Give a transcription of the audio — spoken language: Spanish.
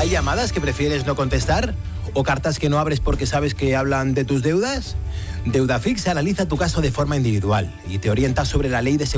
¿Hay llamadas que prefieres no contestar? ¿O cartas que no abres porque sabes que hablan de tus deudas? Deudafix analiza tu caso de forma individual y te orienta sobre la ley de seguridad